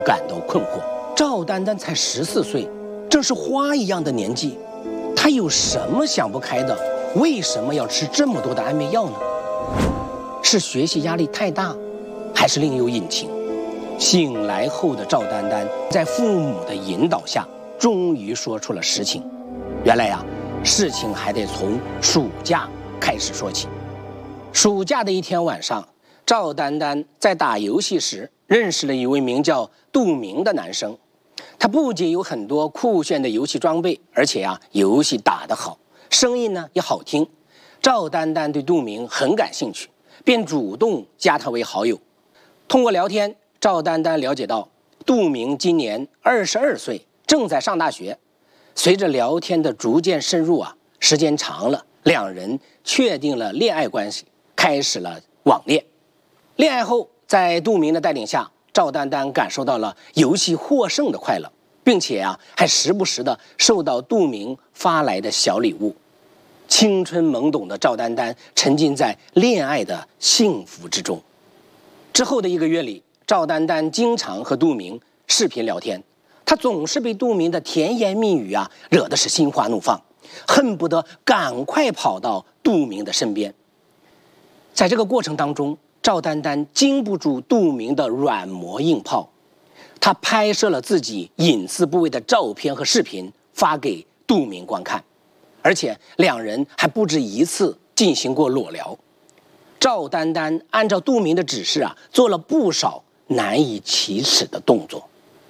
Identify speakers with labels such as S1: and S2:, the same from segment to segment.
S1: 感到困惑。赵丹丹才14岁，正是花一样的年纪，她有什么想不开的？为什么要吃这么多的安眠药呢？是学习压力太大，还是另有隐情？醒来后的赵丹丹在父母的引导下，终于说出了实情。原来呀，事情还得从暑假开始说起。暑假的一天晚上，赵丹丹在打游戏时认识了一位名叫杜明的男生。他不仅有很多酷炫的游戏装备，而且游戏打得好，声音呢也好听。赵丹丹对杜明很感兴趣，便主动加他为好友。通过聊天，赵丹丹了解到杜明今年22岁，正在上大学。随着聊天的逐渐深入时间长了，两人确定了恋爱关系，开始了网恋。恋爱后，在杜明的带领下，赵丹丹感受到了游戏获胜的快乐，并且还时不时的收到杜明发来的小礼物。青春懵懂的赵丹丹沉浸在恋爱的幸福之中。之后的1个月里，赵丹丹经常和杜明视频聊天，她总是被杜明的甜言蜜语惹得是心花怒放，恨不得赶快跑到杜明的身边。在这个过程当中，赵丹丹经不住杜明的软磨硬泡，她拍摄了自己隐私部位的照片和视频发给杜明观看，而且两人还不止一次进行过裸聊。赵丹丹按照杜明的指示做了不少难以启齿的动作。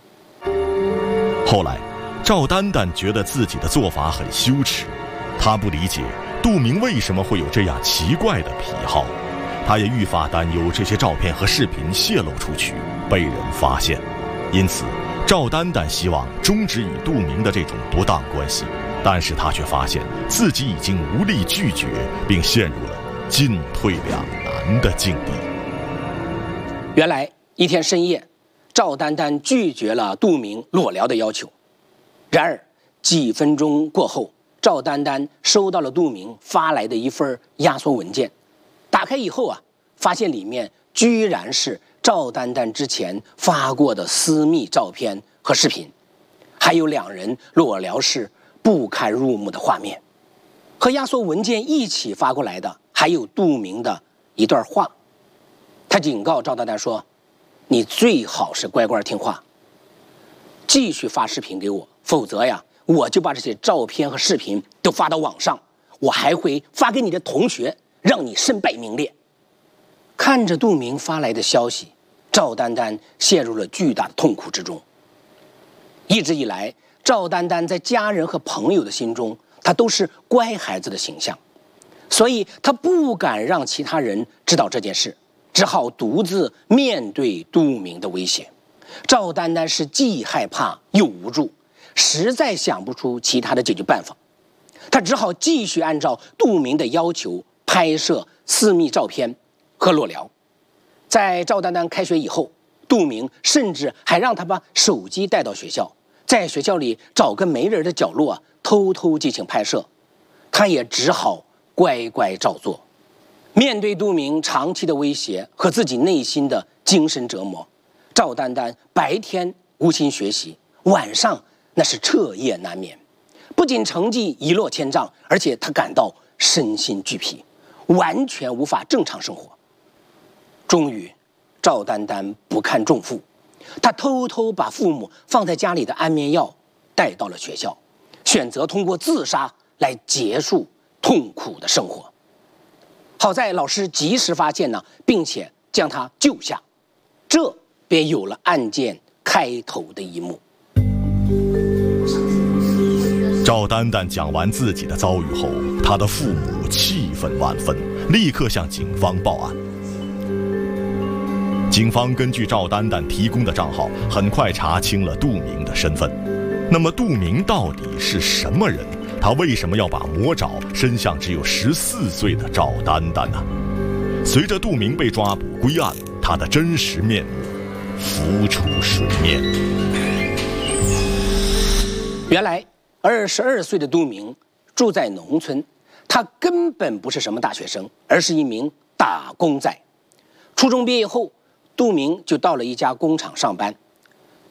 S2: 后来，赵丹丹觉得自己的做法很羞耻，她不理解杜明为什么会有这样奇怪的癖好。他也愈发担忧这些照片和视频泄露出去被人发现，因此赵丹丹希望终止与杜明的这种不当关系，但是他却发现自己已经无力拒绝，并陷入了进退两难的境地。
S1: 原来一天深夜，赵丹丹拒绝了杜明裸聊的要求。然而几分钟过后，赵丹丹收到了杜明发来的一份压缩文件。打开以后发现里面居然是赵丹丹之前发过的私密照片和视频，还有两人裸聊时不堪入目的画面。和压缩文件一起发过来的还有杜明的一段话。他警告赵丹丹说：“你最好是乖乖听话，继续发视频给我，否则我就把这些照片和视频都发到网上，我还会发给你的同学，让你身败名裂。”看着杜明发来的消息，赵丹丹陷入了巨大的痛苦之中。一直以来，赵丹丹在家人和朋友的心中，她都是乖孩子的形象，所以她不敢让其他人知道这件事，只好独自面对杜明的威胁。赵丹丹是既害怕又无助，实在想不出其他的解决办法，她只好继续按照杜明的要求拍摄私密照片和裸聊。在赵丹丹开学以后，杜明甚至还让她把手机带到学校，在学校里找个没人的角落偷偷进行拍摄。她也只好乖乖照做。面对杜明长期的威胁和自己内心的精神折磨，赵丹丹白天无心学习，晚上那是彻夜难眠，不仅成绩一落千丈，而且她感到身心俱疲，完全无法正常生活。终于，赵丹丹不堪重负，她偷偷把父母放在家里的安眠药带到了学校，选择通过自杀来结束痛苦的生活。好在老师及时发现并且将她救下，这便有了案件开头的一幕。
S2: 赵丹丹讲完自己的遭遇后，她的父母气愤万分，立刻向警方报案。警方根据赵丹丹提供的账号，很快查清了杜明的身份。那么杜明到底是什么人？他为什么要把魔爪伸向只有14岁的赵丹丹呢？随着杜明被抓捕归案，他的真实面目浮出水面。
S1: 原来22岁的杜明住在农村，他根本不是什么大学生，而是一名打工仔。初中毕业后，杜明就到了一家工厂上班，